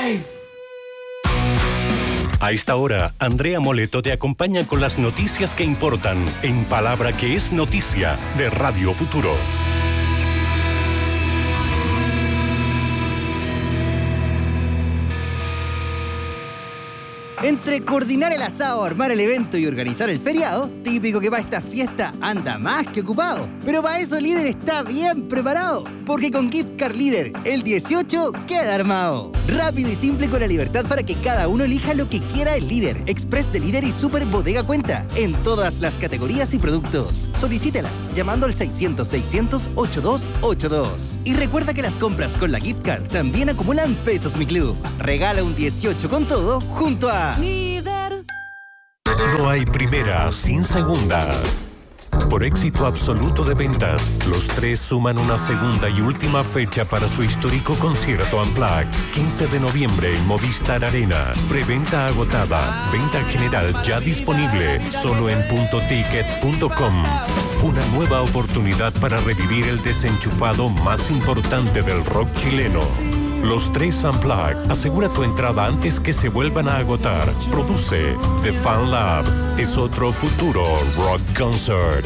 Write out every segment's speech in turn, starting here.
Life. A esta hora, Andrea Moleto te acompaña con las noticias que importan en Palabra que es Noticia de Radio Futuro. Entre coordinar el asado, armar el evento y organizar el feriado, típico que para esta fiesta anda más que ocupado. Pero para eso Líder está bien preparado, porque con Gift Card Líder, el 18 queda armado. Rápido y simple con la libertad para que cada uno elija lo que quiera el Líder, Express de Líder y Super Bodega Cuenta, en todas las categorías y productos. Solicítelas llamando al 600-600-8282. Y recuerda que las compras con la Gift Card también acumulan pesos Mi Club. Regala un 18 con todo junto a Líder. No hay primera sin segunda. Por éxito absoluto de ventas, los tres suman una segunda y última fecha para su histórico concierto Unplugged. 15 de noviembre en Movistar Arena. Preventa agotada. Venta general ya disponible. Solo en puntoticket.com. Una nueva oportunidad para revivir el desenchufado más importante del rock chileno. Los tres Unplugged. Asegura tu entrada antes que se vuelvan a agotar. Produce The Fan Lab. Es otro futuro rock concert.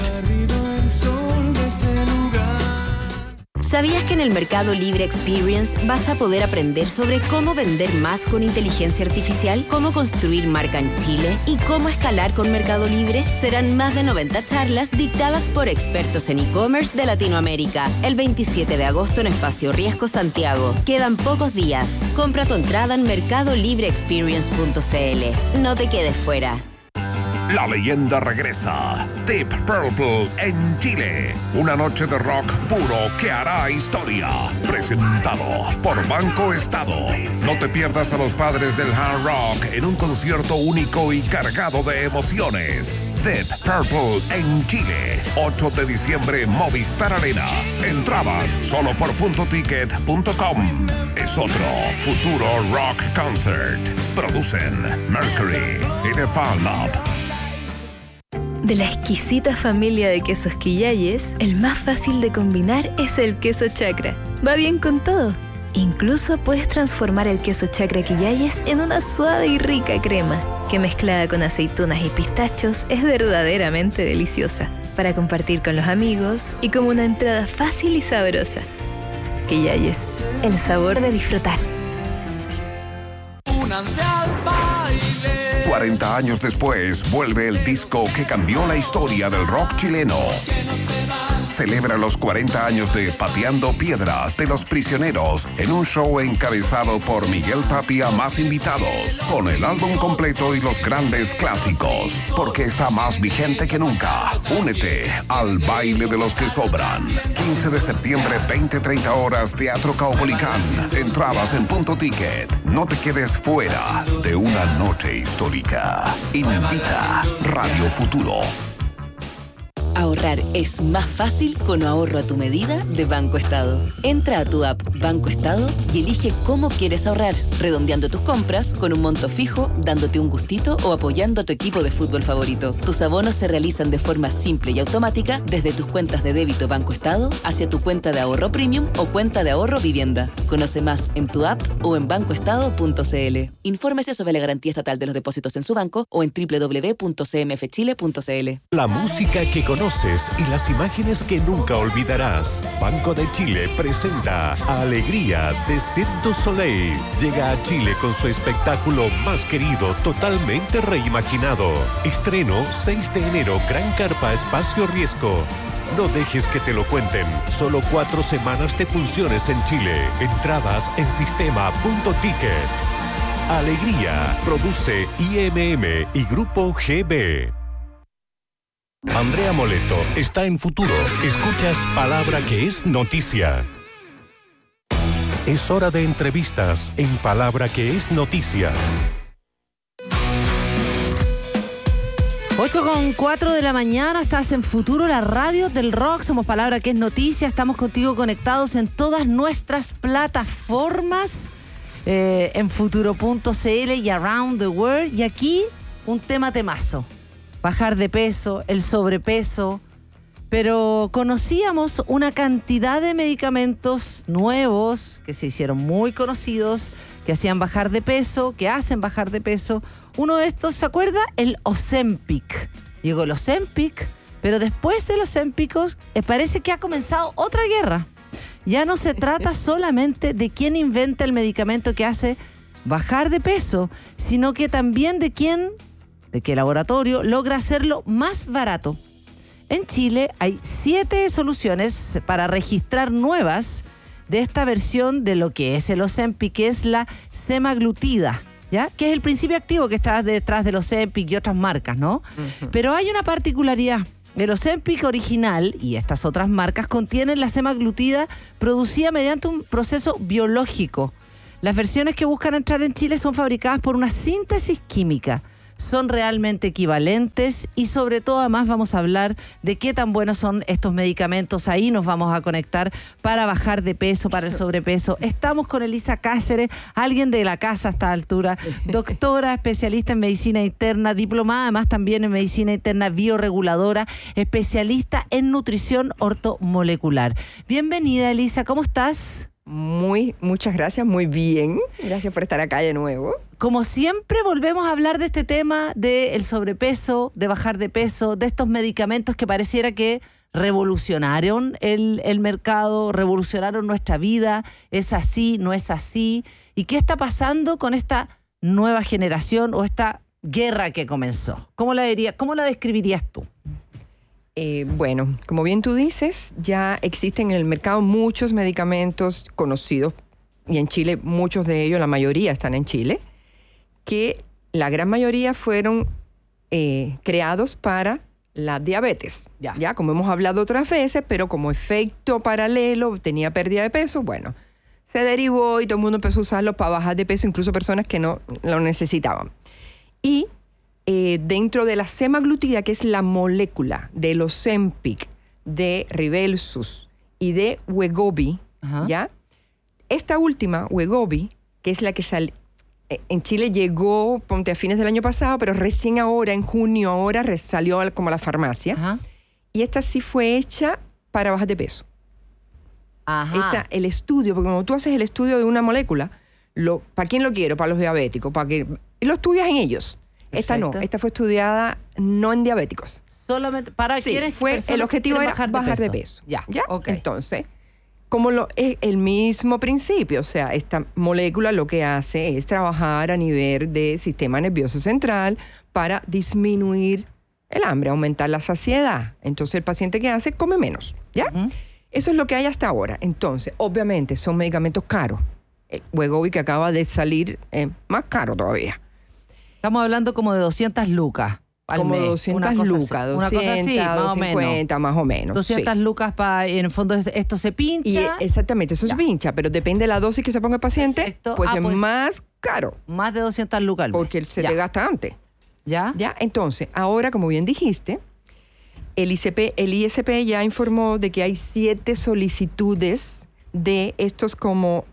¿Sabías que en el Mercado Libre Experience vas a poder aprender sobre cómo vender más con inteligencia artificial, cómo construir marca en Chile y cómo escalar con Mercado Libre? Serán más de 90 charlas dictadas por expertos en e-commerce de Latinoamérica. El 27 de agosto en Espacio Riesgo Santiago. Quedan pocos días. Compra tu entrada en mercadolibreexperience.cl. No te quedes fuera. La leyenda regresa. Deep Purple en Chile. Una noche de rock puro que hará historia. Presentado por Banco Estado. No te pierdas a los padres del hard rock en un concierto único y cargado de emociones. Deep Purple en Chile. 8 de diciembre, Movistar Arena. Entradas solo por puntoticket.com. Es otro futuro rock concert. Producen Mercury y The Fan Lab. De la exquisita familia de quesos Quillayes, el más fácil de combinar es el queso Chacra. Va bien con todo. Incluso puedes transformar el queso Chacra Quillayes en una suave y rica crema, que mezclada con aceitunas y pistachos es verdaderamente deliciosa, para compartir con los amigos y como una entrada fácil y sabrosa. Quillayes, el sabor de disfrutar. Únanse al baile. 40 años después, vuelve el disco que cambió la historia del rock chileno. Celebra los 40 años de Pateando Piedras de Los Prisioneros en un show encabezado por Miguel Tapia más invitados, con el álbum completo y los grandes clásicos, porque está más vigente que nunca. Únete al baile de los que sobran. 15 de septiembre, 20-30 horas, Teatro Caupolicán. Entradas en Punto Ticket. No te quedes fuera de una noche histórica. Invita Radio Futuro. Ahorrar es más fácil con ahorro a tu medida de Banco Estado. Entra a tu app Banco Estado y elige cómo quieres ahorrar, redondeando tus compras con un monto fijo, dándote un gustito o apoyando a tu equipo de fútbol favorito. Tus abonos se realizan de forma simple y automática desde tus cuentas de débito Banco Estado hacia tu cuenta de ahorro premium o cuenta de ahorro vivienda. Conoce más en tu app o en bancoestado.cl. Infórmese sobre la garantía estatal de los depósitos en su banco o en www.cmfchile.cl. La música que conoces y las imágenes que nunca olvidarás. Banco de Chile presenta Alegría de Cirque du Soleil. Llega a Chile con su espectáculo más querido, totalmente reimaginado. Estreno 6 de enero, Gran Carpa Espacio Riesgo. No dejes que te lo cuenten. Solo 4 semanas de funciones en Chile. Entradas en sistema.ticket. Alegría. Produce IMM y Grupo GB. Andrea Moleto está en Futuro. Escuchas Palabra que es Noticia. Es hora de entrevistas en Palabra que es Noticia. 8:04 de la mañana, estás en Futuro, la radio del rock. Somos Palabra que es Noticia. Estamos contigo conectados en todas nuestras plataformas, en futuro.cl y around the world. Y aquí un temazo. Bajar de peso, el sobrepeso, pero conocíamos una cantidad de medicamentos nuevos que se hicieron muy conocidos, que hacían bajar de peso, que hacen bajar de peso. Uno de estos, ¿se acuerda? El Ozempic. Llegó el Ozempic, pero después de los Ozempicos parece que ha comenzado otra guerra. Ya no se trata solamente de quién inventa el medicamento que hace bajar de peso, sino que también de qué laboratorio logra hacerlo más barato. En Chile hay 7 soluciones para registrar nuevas de esta versión de lo que es el Ozempic, que es la semaglutida, ¿ya? Que es el principio activo que está detrás del Ozempic y otras marcas, ¿no? Uh-huh. Pero hay una particularidad. El Ozempic original y estas otras marcas contienen la semaglutida producida mediante un proceso biológico. Las versiones que buscan entrar en Chile son fabricadas por una síntesis química. Son realmente equivalentes y sobre todo además vamos a hablar de qué tan buenos son estos medicamentos. Ahí nos vamos a conectar para bajar de peso, para el sobrepeso. Estamos con Elisa Cáceres, alguien de la casa a esta altura, doctora, especialista en medicina interna, diplomada además también en medicina interna bioreguladora, especialista en nutrición ortomolecular. Bienvenida, Elisa, ¿cómo estás? Muchas gracias, muy bien. Gracias por estar acá de nuevo. Como siempre, volvemos a hablar de este tema del sobrepeso, de bajar de peso, de estos medicamentos que pareciera que revolucionaron el mercado, revolucionaron nuestra vida. ¿Es así? ¿No es así? ¿Y qué está pasando con esta nueva generación o esta guerra que comenzó? ¿Cómo la describirías tú? Bueno, como bien tú dices, ya existen en el mercado muchos medicamentos conocidos, y en Chile muchos de ellos, la mayoría están en Chile, que la gran mayoría fueron creados para la diabetes. Ya, como hemos hablado otras veces, pero como efecto paralelo tenía pérdida de peso, bueno, se derivó y todo el mundo empezó a usarlo para bajar de peso, incluso personas que no lo necesitaban. Y dentro de la semaglutida, que es la molécula de los Ozempic, de Rybelsus y de Wegovy, ¿ya? Esta última, Wegovy, que es la que en Chile llegó, ponte, a fines del año pasado, pero recién ahora, en junio, salió como a la farmacia. Ajá. Y esta sí fue hecha para bajar de peso. Ajá. El estudio, porque cuando tú haces el estudio de una molécula, ¿para quién lo quiero? Para los diabéticos, y lo estudias en ellos. Perfecto. Esta no, esta fue estudiada no en diabéticos. Solamente para quienes el objetivo era bajar de peso. Ya. Okay. Entonces, como es el mismo principio, o sea, esta molécula lo que hace es trabajar a nivel del sistema nervioso central para disminuir el hambre, aumentar la saciedad. Entonces, el paciente que hace come menos, ¿ya? Uh-huh. Eso es lo que hay hasta ahora. Entonces, obviamente, son medicamentos caros. El Wegovy que acaba de salir más caro todavía. Estamos hablando como de 200 lucas al mes. 200 lucas, 250, más o menos. 200 lucas en el fondo esto se pincha. Y exactamente, eso se pincha, pero depende de la dosis que se ponga el paciente, pues es más caro. Más de 200 lucas al mes. Porque se te gasta antes. ¿Ya? Entonces, ahora, como bien dijiste, el ISP ya informó de que hay 7 solicitudes de estos como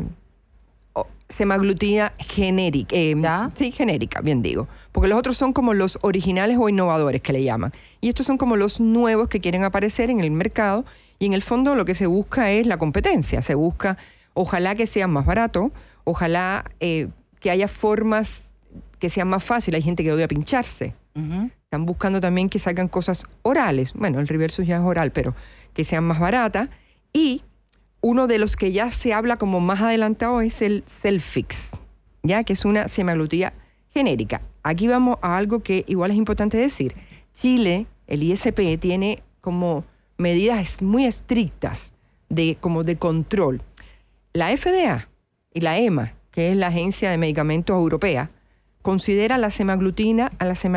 semaglutida genérica. Sí, genérica, bien digo. Porque los otros son como los originales o innovadores que le llaman. Y estos son como los nuevos que quieren aparecer en el mercado. Y en el fondo lo que se busca es la competencia. Se busca, ojalá que sea más barato, ojalá que haya formas que sean más fáciles. Hay gente que odia pincharse. Uh-huh. Están buscando también que salgan cosas orales. Bueno, el Rybelsus ya es oral, pero que sean más baratas. Y uno de los que ya se habla como más adelantado es el Selfix, ya que es una semaglutida genérica. Aquí vamos a algo que igual es importante decir. Chile, el ISP, tiene como medidas muy estrictas de control. La FDA y la EMA, que es la Agencia de Medicamentos Europea, considera la semaglutida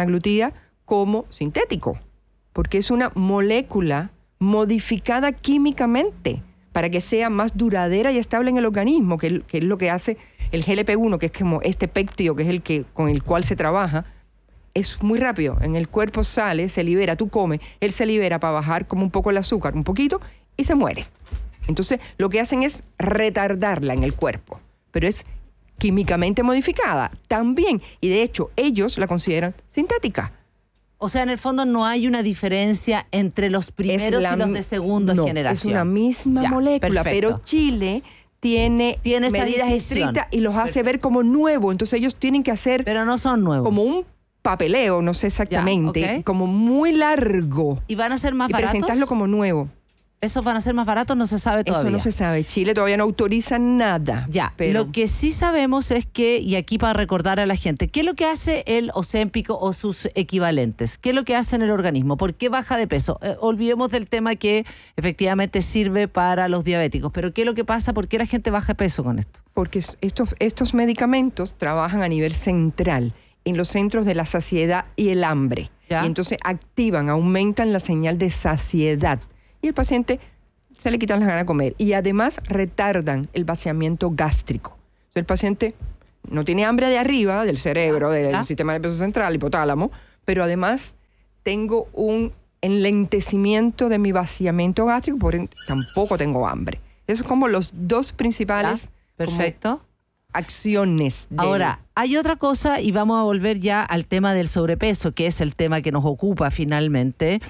como sintético, porque es una molécula modificada químicamente para que sea más duradera y estable en el organismo, que es lo que hace el GLP-1, que es como este péptido, que es con el cual se trabaja. Es muy rápido, en el cuerpo sale, se libera, tú comes, él se libera para bajar como un poco el azúcar, un poquito, y se muere. Entonces, lo que hacen es retardarla en el cuerpo, pero es químicamente modificada también, y de hecho, ellos la consideran sintética. O sea, en el fondo no hay una diferencia entre los primeros y los de segunda generación. Es una misma molécula, perfecto. Pero Chile tiene esa medidas distinción. estrictas y los hace ver como nuevo. Entonces ellos tienen que hacer Pero no son nuevos. como un papeleo, no sé exactamente, Ya, ok. como muy largo. ¿Y van a ser más Y baratos? presentarlo como nuevo. ¿Esos van a ser más baratos? No se sabe todavía. Eso no se sabe. Chile todavía no autoriza nada. Ya, pero lo que sí sabemos es que, y aquí para recordar a la gente, ¿qué es lo que hace el Ozempic o sus equivalentes? ¿Qué es lo que hace en el organismo? ¿Por qué baja de peso? Olvidemos del tema que efectivamente sirve para los diabéticos, pero ¿qué es lo que pasa? ¿Por qué la gente baja de peso con esto? porque estos medicamentos trabajan a nivel central, en los centros de la saciedad y el hambre. ¿Ya? Y entonces aumentan la señal de saciedad. Y el paciente se le quitan las ganas de comer. Y además retardan el vaciamiento gástrico. Entonces el paciente no tiene hambre de arriba, del cerebro, del sistema nervioso central, hipotálamo, pero además tengo un enlentecimiento de mi vaciamiento gástrico, por ende, tampoco tengo hambre. Esos son como los dos principales Perfecto. acciones. Ahora, hay otra cosa y vamos a volver ya al tema del sobrepeso, que es el tema que nos ocupa finalmente.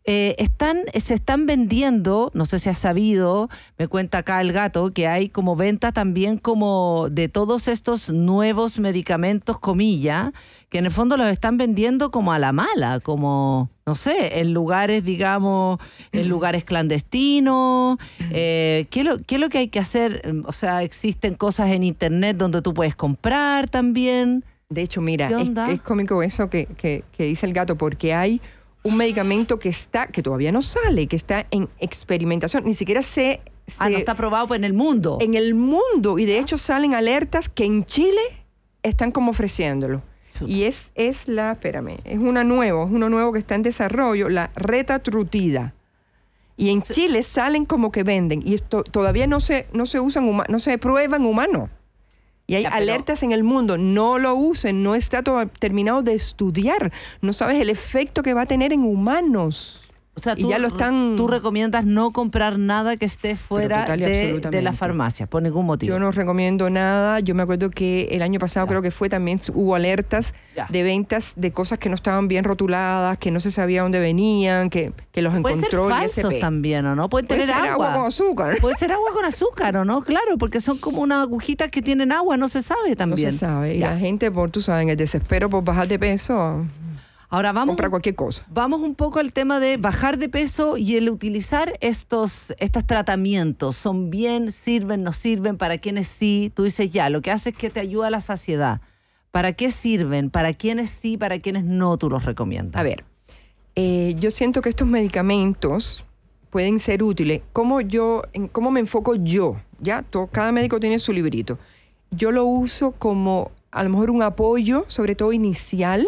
Se están vendiendo, no sé si has sabido, me cuenta acá el gato, que hay como venta también como de todos estos nuevos medicamentos, comillas, que en el fondo los están vendiendo como a la mala, como, no sé, en lugares, digamos, en lugares clandestinos. ¿Qué es lo que hay que hacer? O sea, existen cosas en internet donde tú puedes comprar también. De hecho, mira, ¿Qué onda? es cómico eso que dice el gato, porque hay un medicamento que todavía no sale, que está en experimentación, ni siquiera no está aprobado en el mundo. En el mundo, y de hecho salen alertas que en Chile están como ofreciéndolo. Y es uno nuevo que está en desarrollo, la retatrutida. Y en Chile salen como que venden, y esto todavía no se prueba en humanos. Y hay alertas en el mundo, no lo usen, no está terminado de estudiar, no sabes el efecto que va a tener en humanos. O sea, y ya lo están... tú recomiendas no comprar nada que esté fuera de la farmacia, por ningún motivo. Yo no recomiendo nada. Yo me acuerdo que el año pasado creo que también hubo alertas de ventas de cosas que no estaban bien rotuladas, que no se sabía dónde venían, que los encontró Pueden el ser falsos también, ¿o no? Puede tener agua con azúcar. Puede ser agua con azúcar, ¿o no? Claro, porque son como unas agujitas que tienen agua, no se sabe también. No se sabe. Y la gente, tú sabes, en el desespero por bajar de peso... Ahora compra cualquier cosa. Vamos un poco al tema de bajar de peso y el utilizar estos tratamientos. ¿Son bien? ¿Sirven? ¿No sirven? ¿Para quiénes sí? Tú dices lo que hace es que te ayuda a la saciedad. ¿Para qué sirven? ¿Para quiénes sí? ¿Para quiénes no tú los recomiendas? A ver, yo siento que estos medicamentos pueden ser útiles. ¿Cómo me enfoco yo? Cada médico tiene su librito. Yo lo uso como a lo mejor un apoyo, sobre todo inicial,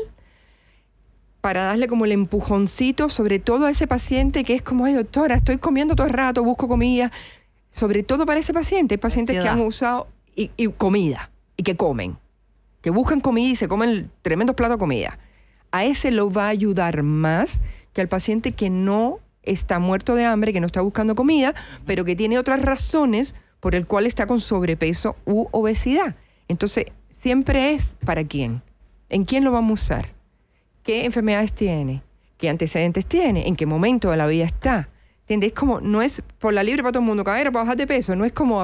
para darle como el empujoncito, sobre todo a ese paciente que es como, ay doctora, estoy comiendo todo el rato, busco comida. Sobre todo para ese paciente, hay pacientes que han usado y comida, y que comen, que buscan comida y se comen tremendos platos de comida. A ese lo va a ayudar más que al paciente que no está muerto de hambre, que no está buscando comida, pero que tiene otras razones por el cual está con sobrepeso u obesidad. Entonces, siempre es ¿para quién? ¿En quién lo vamos a usar? ¿Qué enfermedades tiene? ¿Qué antecedentes tiene? ¿En qué momento de la vida está? ¿Entiendes? No es por la libre para todo el mundo, para bajar de peso. No es como,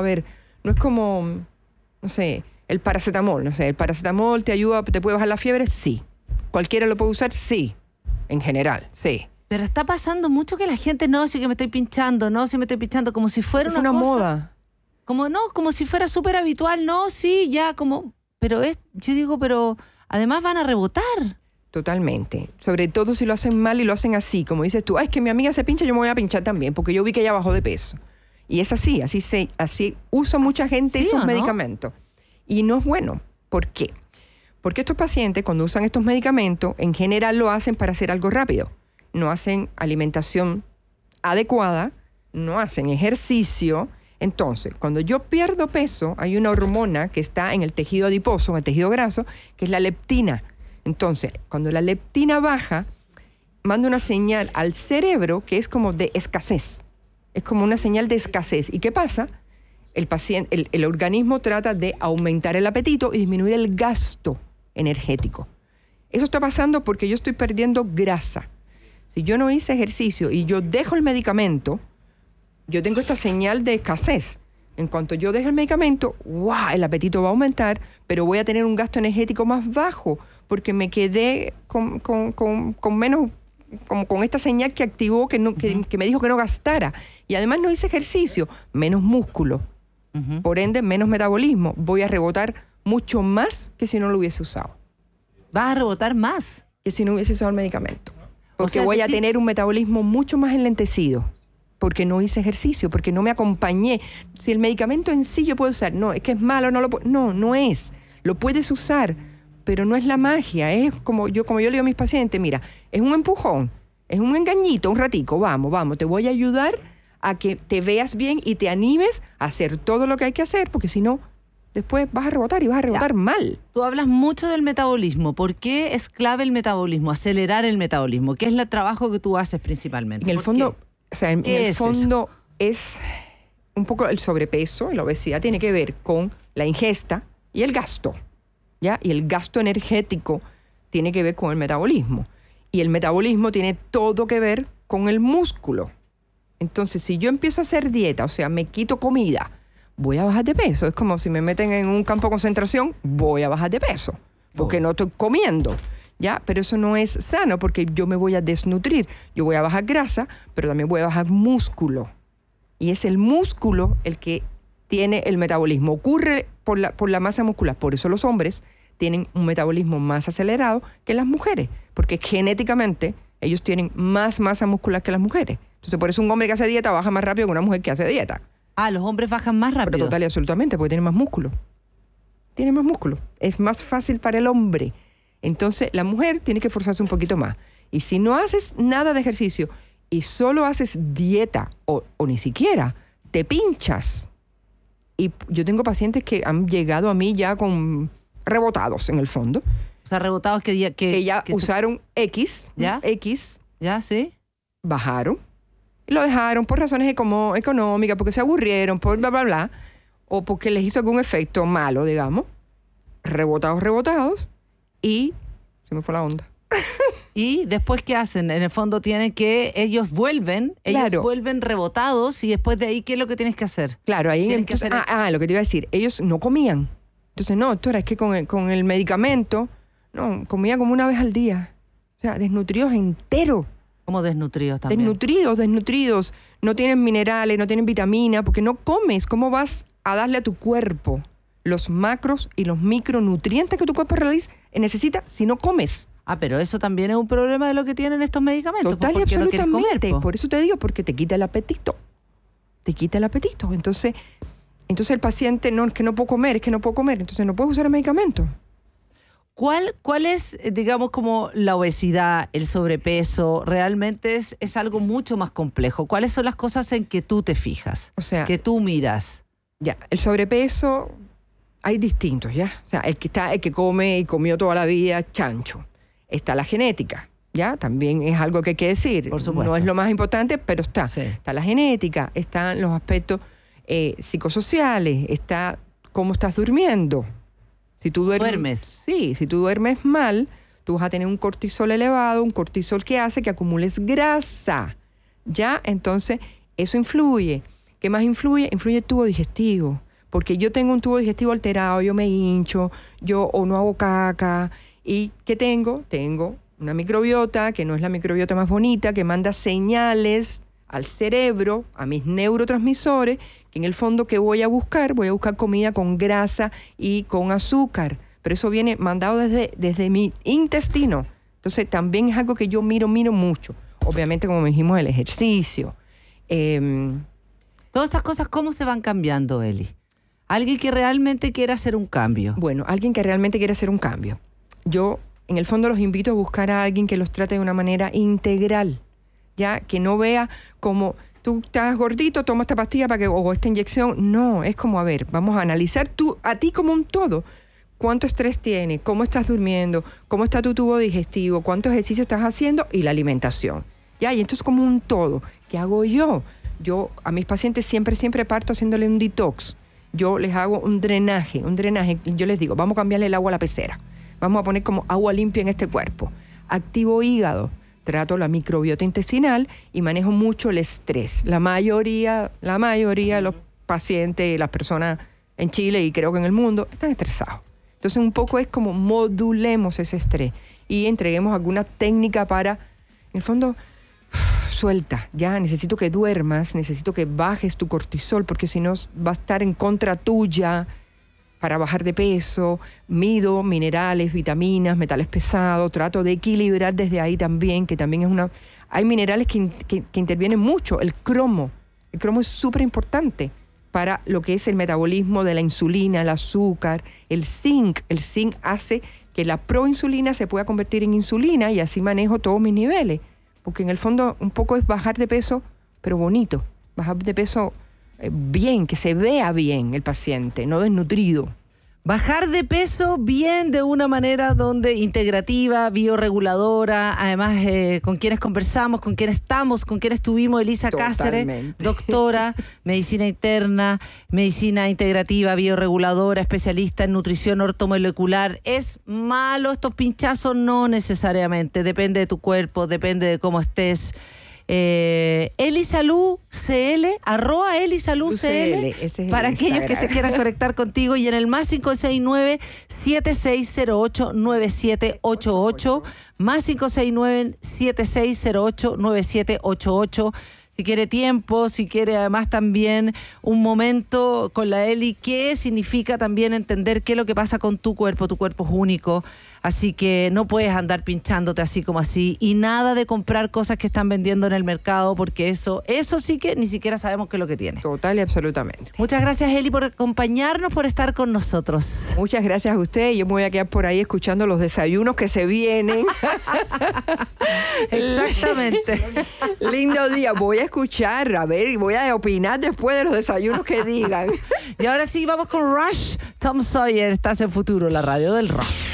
no sé, el paracetamol. No sé, el paracetamol te ayuda, te puede bajar la fiebre, sí. ¿Cualquiera lo puede usar? Sí. En general, sí. Pero está pasando mucho que la gente, no, sí que me estoy pinchando, como si fuera una cosa, moda. Como si fuera súper habitual, no, sí, pero yo digo, pero además van a rebotar. Totalmente. Sobre todo si lo hacen mal y lo hacen así. Como dices tú, es que mi amiga se pincha, yo me voy a pinchar también, porque yo vi que ella bajó de peso. Y es así usa mucha gente esos medicamentos. Y no es bueno. ¿Por qué? Porque estos pacientes, cuando usan estos medicamentos, en general lo hacen para hacer algo rápido. No hacen alimentación adecuada, no hacen ejercicio. Entonces, cuando yo pierdo peso, hay una hormona que está en el tejido adiposo, en el tejido graso, que es la leptina. Entonces, cuando la leptina baja, manda una señal al cerebro que es como de escasez. Es como una señal de escasez. ¿Y qué pasa? El organismo trata de aumentar el apetito y disminuir el gasto energético. Eso está pasando porque yo estoy perdiendo grasa. Si yo no hice ejercicio y yo dejo el medicamento, yo tengo esta señal de escasez. En cuanto yo deje el medicamento, ¡guau!, el apetito va a aumentar, pero voy a tener un gasto energético más bajo, porque me quedé con menos, como con esta señal que activó, que me dijo que no gastara. Y además no hice ejercicio, menos músculo. Por ende, menos metabolismo. Voy a rebotar mucho más que si no lo hubiese usado. ¿Vas a rebotar más? Que si no hubiese usado el medicamento. Porque O sea, voy a tener un metabolismo mucho más enlentecido. Porque no hice ejercicio, porque no me acompañé. Si el medicamento en sí yo puedo usar, no, es que es malo, no lo puedo. No es. Lo puedes usar, pero no es la magia. Es como yo le digo a mis pacientes, mira, es un empujón, es un engañito, un ratico, vamos, te voy a ayudar a que te veas bien y te animes a hacer todo lo que hay que hacer, porque si no, después vas a rebotar y vas a rebotar mal. Tú hablas mucho del metabolismo. ¿Por qué es clave el metabolismo? Acelerar el metabolismo. ¿Qué es el trabajo que tú haces principalmente? En el fondo, ¿qué? O sea, en el fondo es un poco el sobrepeso, la obesidad tiene que ver con la ingesta y el gasto, ¿ya? Y el gasto energético tiene que ver con el metabolismo. Y el metabolismo tiene todo que ver con el músculo. Entonces, si yo empiezo a hacer dieta, o sea, me quito comida, voy a bajar de peso. Es como si me meten en un campo de concentración, voy a bajar de peso, porque no estoy comiendo. ¿Ya? Pero eso no es sano porque yo me voy a desnutrir. Yo voy a bajar grasa, pero también voy a bajar músculo. Y es el músculo el que tiene el metabolismo. Ocurre por la masa muscular. Por eso los hombres tienen un metabolismo más acelerado que las mujeres. Porque genéticamente ellos tienen más masa muscular que las mujeres. Entonces por eso un hombre que hace dieta baja más rápido que una mujer que hace dieta. Ah, los hombres bajan más rápido. Pero total y absolutamente, porque tienen más músculo. Tienen más músculo. Es más fácil para el hombre. Entonces, la mujer tiene que esforzarse un poquito más. Y si no haces nada de ejercicio y solo haces dieta o ni siquiera, te pinchas. Y yo tengo pacientes que han llegado a mí ya con rebotados en el fondo. O sea, rebotados que ya usaron X. ¿Ya? X. ¿Ya? ¿Sí? Bajaron. Y lo dejaron por razones económicas, porque se aburrieron, por bla, bla, bla. O porque les hizo algún efecto malo, digamos. Rebotados. Y se me fue la onda. ¿Y después qué hacen? En el fondo tienen que, ellos vuelven rebotados y después de ahí, ¿qué es lo que tienes que hacer? Claro, ahí entonces, lo que te iba a decir, ellos no comían. Entonces, no, doctora, es que con el medicamento, no, comía como una vez al día. O sea, desnutridos enteros. ¿Cómo desnutridos también? Desnutridos. No tienen minerales, no tienen vitamina, porque no comes. ¿Cómo vas a darle a tu cuerpo los macros y los micronutrientes que tu cuerpo necesita si no comes? Ah, pero eso también es un problema de lo que tienen estos medicamentos. Total y absolutamente. No comer, por eso te digo, porque te quita el apetito. Entonces el paciente, no, es que no puedo comer. Entonces no puedes usar el medicamento. ¿Cuál es, digamos, como la obesidad, el sobrepeso? Realmente es algo mucho más complejo. ¿Cuáles son las cosas en que tú te fijas? O sea, que tú miras. Ya, el sobrepeso hay distintos, ¿ya? O sea, el que come y comió toda la vida, chancho. Está la genética, ¿ya? También es algo que hay que decir. Por supuesto. No es lo más importante, pero está. Sí. Está la genética, están los aspectos psicosociales, está cómo estás durmiendo. Si tú duermes. Sí, si tú duermes mal, tú vas a tener un cortisol elevado, un cortisol que hace que acumules grasa, ¿ya? Entonces, eso influye. ¿Qué más influye? Influye el tubo digestivo. Porque yo tengo un tubo digestivo alterado, yo me hincho, o no hago caca. ¿Y qué tengo? Tengo una microbiota, que no es la microbiota más bonita, que manda señales al cerebro, a mis neurotransmisores, que en el fondo, ¿qué voy a buscar? Voy a buscar comida con grasa y con azúcar. Pero eso viene mandado desde mi intestino. Entonces, también es algo que yo miro mucho. Obviamente, como dijimos, el ejercicio. Todas esas cosas, ¿cómo se van cambiando, Eli? Alguien que realmente quiera hacer un cambio. Bueno, alguien que realmente quiera hacer un cambio. Yo, en el fondo, los invito a buscar a alguien que los trate de una manera integral, ya que no vea como tú estás gordito, toma esta pastilla o esta inyección. No, es como, a ver, vamos a analizar a ti como un todo. ¿Cuánto estrés tienes? ¿Cómo estás durmiendo? ¿Cómo está tu tubo digestivo? ¿Cuánto ejercicio estás haciendo? Y la alimentación. Ya, y entonces como un todo. ¿Qué hago yo? Yo a mis pacientes siempre parto haciéndole un detox. Yo les hago un drenaje. Yo les digo, vamos a cambiarle el agua a la pecera. Vamos a poner como agua limpia en este cuerpo. Activo hígado. Trato la microbiota intestinal y manejo mucho el estrés. La mayoría de los pacientes, las personas en Chile y creo que en el mundo, están estresados. Entonces un poco es como modulemos ese estrés y entreguemos alguna técnica para, en el fondo, suelta, ya, necesito que duermas, necesito que bajes tu cortisol, porque si no va a estar en contra tuya para bajar de peso. Mido minerales, vitaminas, metales pesados, trato de equilibrar desde ahí también, que también es una... Hay minerales que intervienen mucho, el cromo es súper importante para lo que es el metabolismo de la insulina, el azúcar, el zinc hace que la proinsulina se pueda convertir en insulina y así manejo todos mis niveles. Porque en el fondo un poco es bajar de peso, pero bonito. Bajar de peso bien, que se vea bien el paciente, no desnutrido. Bajar de peso bien de una manera donde integrativa, bioreguladora, además con quienes conversamos, con quienes estamos, con quienes estuvimos, Elisa Cáceres, doctora, medicina interna, medicina integrativa, bioreguladora, especialista en nutrición ortomolecular. ¿Es malo estos pinchazos? No necesariamente, depende de tu cuerpo, depende de cómo estés. Elisalud CL, @ElisaludCL, para aquellos que se quieran conectar contigo, y en el más 569-7608-9788, más 569-7608-9788. Si quiere tiempo, si quiere además también un momento con la Eli, que significa también entender qué es lo que pasa con tu cuerpo es único, así que no puedes andar pinchándote así como así, y nada de comprar cosas que están vendiendo en el mercado, porque eso sí que ni siquiera sabemos qué es lo que tiene. Total y absolutamente. Muchas gracias, Eli, por acompañarnos, por estar con nosotros. Muchas gracias a usted. Yo me voy a quedar por ahí escuchando los desayunos que se vienen. Exactamente. Lindo día. Voy a escuchar, a ver, y voy a opinar después de los desayunos que digan. Y ahora sí, vamos con Rush. Tom Sawyer, estás en Futuro, la radio del rock.